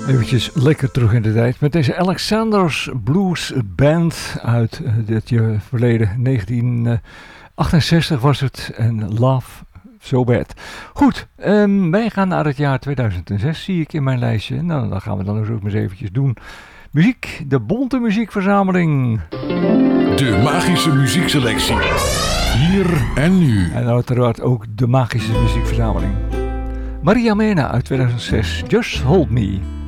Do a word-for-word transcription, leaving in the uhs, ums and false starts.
Eventjes lekker terug in de tijd met deze Alexander's Blues Band uit dit jaar verleden. negentien achtenzestig was het en Love So Bad. Goed, um, wij gaan naar het jaar tweeduizend zes, zie ik in mijn lijstje. Nou, dan gaan we dan ook eens eventjes doen. Muziek, de Bonte Muziekverzameling. De magische muziekselectie. Hier en nu. En uiteraard ook de magische muziekverzameling. Maria Mena uit tweeduizend zes, Just Hold Me.